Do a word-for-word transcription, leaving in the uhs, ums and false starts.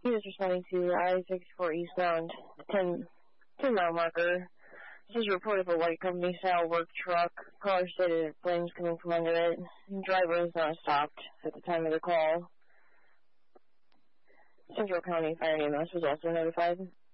He was responding to I sixty-four eastbound, ten, ten mile marker. This is reported of a white company style work truck. Caller stated flames coming from under it. The driver was not stopped at the time of the call. Central County Fire and E M S was also notified.